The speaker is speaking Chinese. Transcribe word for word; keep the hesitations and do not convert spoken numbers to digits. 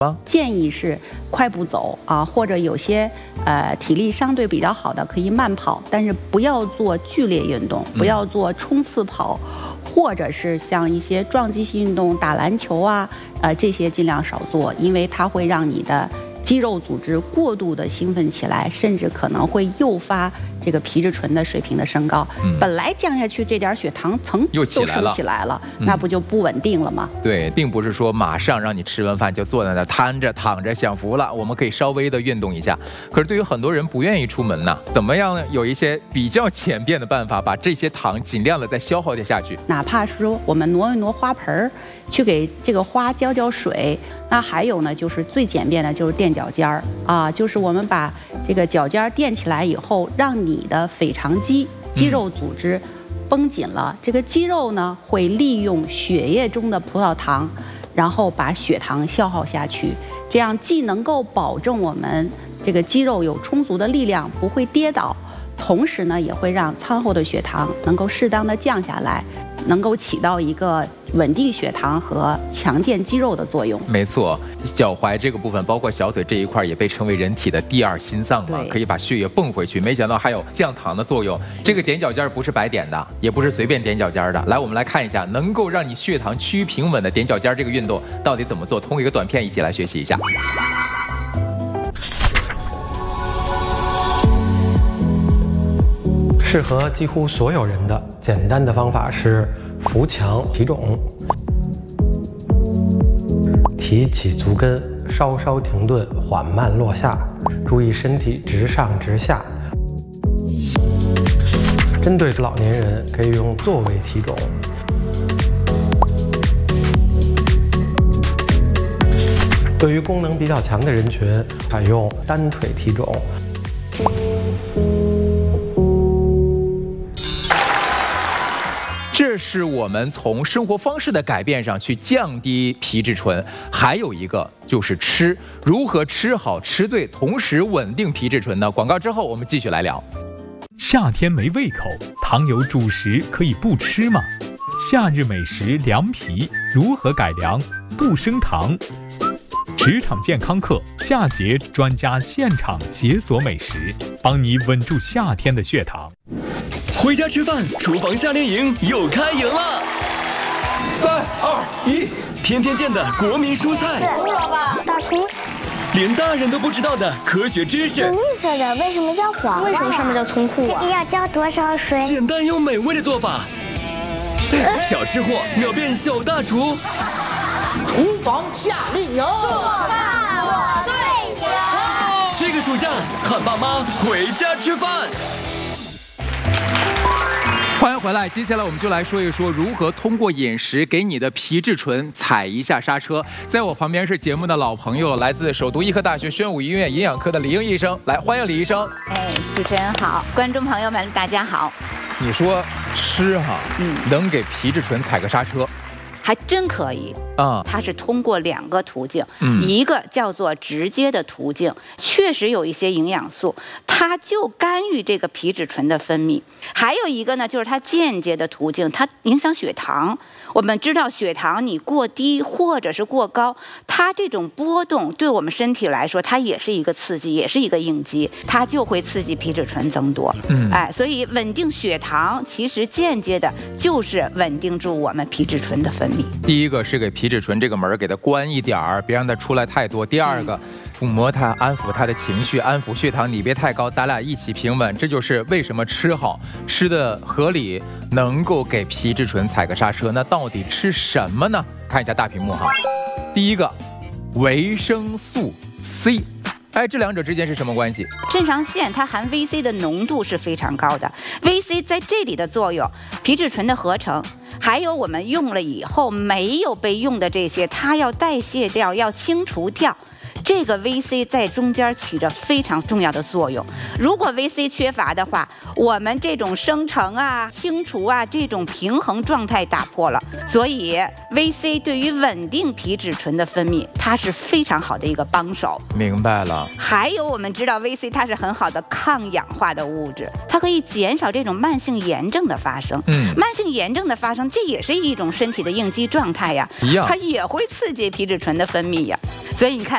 建议是快步走啊，或者有些呃体力相对比较好的可以慢跑，但是不要做剧烈运动，不要做冲刺跑，嗯、或者是像一些撞击性运动，打篮球啊，呃这些尽量少做，因为它会让你的肌肉组织过度的兴奋起来，甚至可能会诱发这个皮质醇的水平的升高。嗯、本来降下去这点血糖层又起来了， 升起来了，嗯、那不就不稳定了吗？ 对，并不是说马上让你吃完饭就坐在那瘫着躺着享福了，我们可以稍微的运动一下。可是对于很多人不愿意出门呢，怎么样有一些比较简便的办法，把这些糖尽量的再消耗掉下去？ 哪怕是说我们挪一挪花盆，去给这个花浇浇水。那还有呢，就是最简便的，就是垫脚尖儿啊，就是我们把这个脚尖垫起来以后，让你的腓肠肌肌肉组织绷紧了，嗯、这个肌肉呢会利用血液中的葡萄糖，然后把血糖消耗下去，这样既能够保证我们这个肌肉有充足的力量，不会跌倒，同时呢也会让餐后的血糖能够适当的降下来，能够起到一个稳定血糖和强健肌肉的作用。 没错，脚踝这个部分，包括小腿这一块，也被称为人体的第二心脏嘛，可以把血液泵回去。没想到还有降糖的作用。这个踮脚尖不是白点的，也不是随便踮脚尖的。来，我们来看一下，能够让你血糖趋于平稳的踮脚尖这个运动到底怎么做？通过一个短片一起来学习一下。 适合几乎所有人的简单的方法是扶墙提踵，提起足跟，稍稍停顿，缓慢落下，注意身体直上直下。针对老年人，可以用坐位提踵。对于功能比较强的人群，采用单腿提踵。 这是我们从生活方式的改变上去降低皮质醇，还有一个就是吃，如何吃好吃对，同时稳定皮质醇呢？广告之后我们继续来聊。 夏天没胃口，糖油主食可以不吃吗？夏日美食凉皮如何改良不升糖？职场健康课夏节专家现场解锁美食，帮你稳住夏天的血糖。 回家吃饭，厨房夏令营又开营了！ 三二一， 天天见的国民蔬菜， 大葱， 连大人都不知道的科学知识。 绿色的为什么叫黄？为什么上面叫葱裤啊？这个要浇多少水？ 简单又美味的做法，小吃货秒变小大厨。 厨房夏令营， 做饭我最香。 这个暑假，看爸妈回家吃饭。 欢迎回来，接下来我们就来说一说如何通过饮食给你的皮质醇踩一下刹车。在我旁边是节目的老朋友，来自首都医科大学宣武医院营养科的李英医生，来欢迎李医生。 哎，主持人好，观众朋友们大家好。 你说吃哈，嗯，能给皮质醇踩个刹车？ 还真可以啊！ 它是通过两个途径，嗯，一个叫做直接的途径，确实有一些营养素，它就干预这个皮质醇的分泌；还有一个呢，就是它间接的途径，它影响血糖。我们知道血糖你过低或者是过高，它这种波动对我们身体来说，它也是一个刺激，也是一个应激，它就会刺激皮质醇增多。嗯，哎，所以稳定血糖其实间接的就是稳定住我们皮质醇的分泌。 第一个是给皮质醇这个门给它关一点儿，别让它出来太多。第二个，抚摸它，安抚它的情绪，安抚血糖，你别太高，咱俩一起平稳。这就是为什么吃好吃的合理，能够给皮质醇踩个刹车。那到底吃什么呢？看一下大屏幕哈。第一个，维生素 C。哎，这两者之间是什么关系？ 肾上腺它含 V C 的浓度是非常高的 ，V C 在这里的作用，皮质醇的合成，还有我们用了以后没有被用的这些，它要代谢掉，要清除掉。 这个 V C 在中间起着非常重要的作用。如果 V C 缺乏的话，我们这种生成啊、清除啊这种平衡状态打破了。所以 V C 对于稳定皮质醇的分泌，它是非常好的一个帮手。 明白了。 还有我们知道 V C 它是很好的抗氧化的物质，它可以减少这种慢性炎症的发生。嗯，慢性炎症的发生，这也是一种身体的应激状态呀， 一样， 它也会刺激皮质醇的分泌呀。所以你看